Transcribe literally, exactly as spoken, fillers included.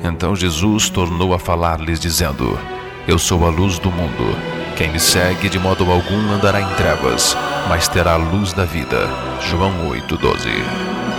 Então Jesus tornou a falar-lhes dizendo: Eu sou a luz do mundo. Quem me segue de modo algum andará em trevas, mas terá a luz da vida. João oito, doze.